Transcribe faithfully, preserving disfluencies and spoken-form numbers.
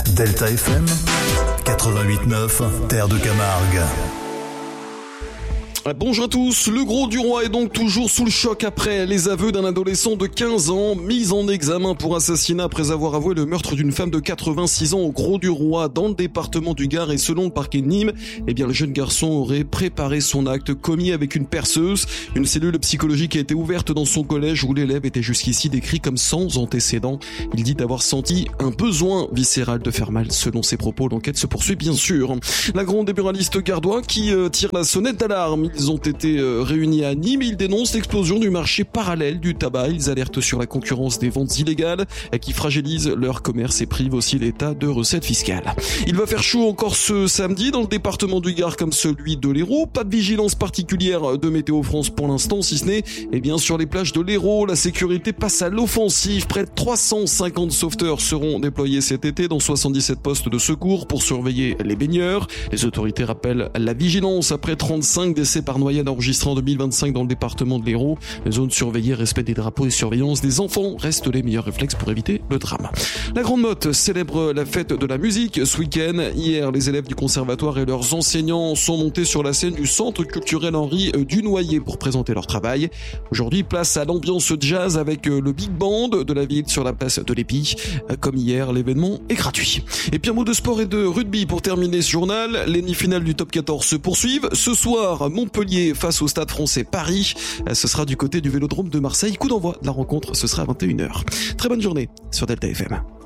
Delta F M, quatre-vingt-huit neuf, Terre de Camargue. Bonjour à tous, le Gros du Roi est donc toujours sous le choc après les aveux d'un adolescent de quinze ans mis en examen pour assassinat après avoir avoué le meurtre d'une femme de quatre-vingt-six ans au Gros du Roi dans le département du Gard. Et selon le parquet de Nîmes, eh bien le jeune garçon aurait préparé son acte commis avec une perceuse. Une cellule psychologique a été ouverte dans son collège où l'élève était jusqu'ici décrit comme sans antécédent. Il dit avoir senti un besoin viscéral de faire mal. Selon ses propos, l'enquête se poursuit bien sûr. La gronde des buralistes gardois qui euh, tirent la sonnette d'alarme. Ils ont été euh, réunis à Nîmes. Ils dénoncent l'explosion du marché parallèle du tabac. Ils alertent sur la concurrence des ventes illégales euh, qui fragilisent leur commerce et privent aussi l'État de recettes fiscales. Il va faire chaud encore ce samedi dans le département du Gard comme celui de l'Hérault. Pas de vigilance particulière de Météo France pour l'instant, si ce n'est eh bien sur les plages de l'Hérault. La sécurité passe à l'offensive. Près de trois cent cinquante sauveteurs seront déployés cet été dans soixante-dix-sept postes de secours pour surveiller les baigneurs. Les autorités rappellent la vigilance après trente-cinq décès par noyade enregistrés en deux mille vingt-cinq dans le département de l'Hérault. Les zones surveillées, respect des drapeaux et surveillance des enfants restent les meilleurs réflexes pour éviter le drame. La Grande Motte célèbre la fête de la musique ce week-end. Hier, les élèves du conservatoire et leurs enseignants sont montés sur la scène du centre culturel Henri Dunoyer pour présenter leur travail. Aujourd'hui, place à l'ambiance jazz avec le big band de la ville sur la place de l'Épi. Comme hier, l'événement est gratuit. Et puis un mot de sport et de rugby pour terminer ce journal. Les demi-finales du top quatorze se poursuivent. Ce soir, Montpellier face au Stade Français Paris. Ce sera du côté du Vélodrome de Marseille. Coup d'envoi de la rencontre, ce sera à vingt et une heures. Très bonne journée sur Delta F M.